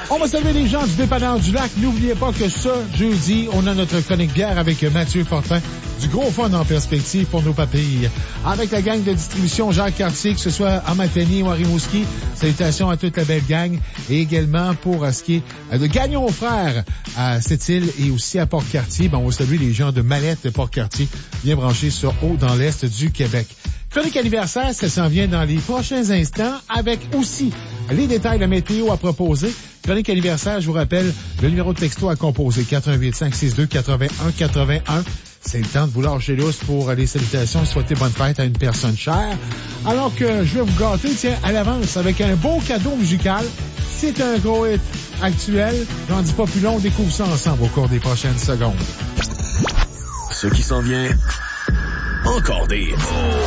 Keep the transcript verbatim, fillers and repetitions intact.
On va saluer les gens du dépanneur du lac. N'oubliez pas que ce jeudi, on a notre chronique bière avec Mathieu Fortin. Du gros fun en perspective pour nos papilles. Avec la gang de distribution Jacques Cartier, que ce soit à Matagny ou à Rimouski, salutations à toute la belle gang. Et également pour ce qui est de Gagnon Frères à Sept-Îles et aussi à Port-Cartier. Ben, on va saluer les gens de Mallette de Port-Cartier, bien branchés sur Haut dans l'Est du Québec. Chronique anniversaire, ça s'en vient dans les prochains instants avec aussi les détails de la météo à proposer. Chronique anniversaire, je vous rappelle, le numéro de texto à composer quatre un huit cinq six deux huit un huit un. C'est le temps de vous lâcher lousse pour les salutations et souhaiter bonne fête à une personne chère. Alors que je vais vous gâter, tiens, à l'avance avec un beau cadeau musical. C'est un gros hit actuel. J'en dis pas plus long, on découvre ça ensemble au cours des prochaines secondes. Ce qui s'en vient, encore des hits.